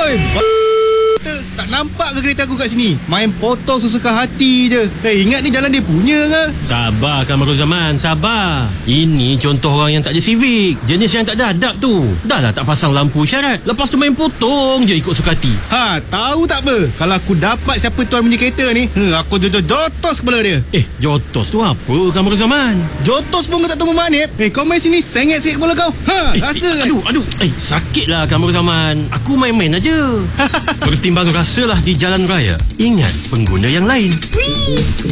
Oi, tak nampak ke kereta aku kat sini? Main potong sesuka hati je. Ingat ni jalan dia punya ke? Sabar Kamarul Zaman, sabar. Ini contoh orang yang tak ada civic. Jenis yang tak ada adab tu. Dah lah tak pasang lampu isyarat, lepas tu main potong je ikut suka hati. Tahu tak apa? Kalau aku dapat siapa tuan punya kereta ni, aku jotos kepala dia. Jotos tu apa Kamarul Zaman? Jotos pun kau tak tahu memanip. Kau main sini sengit sikit kepala kau. Rasa kan? Aduh. Sakit lah Kamarul Zaman. Aku main-main aja. Bertimbang rasalah di jalan raya. Ingat pengguna yang lain.